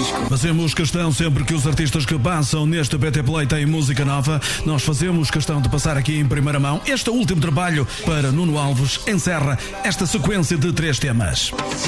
disco. Fazemos questão sempre que os artistas que passam neste BT Play têm música nova. Nós fazemos questão de passar aqui em primeira mão. Este último trabalho para Nuno Alves encerra esta sequência de 3 temas.